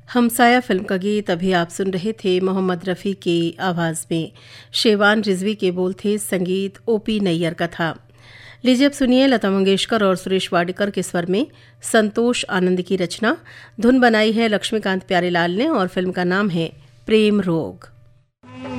हमसाया film का गीत अभी आप सुन रहे थे मोहम्मद रफ़ी की आवाज़ में। शेवान रिजवी के बोल थे, संगीत ओपी नैयर का था। लीजिए अब सुनिए लता मंगेशकर और सुरेश वाडकर के स्वर में संतोष आनंद की रचना। धुन बनाई है लक्ष्मीकांत प्यारेलाल ने और फिल्म का नाम है प्रेम रोग।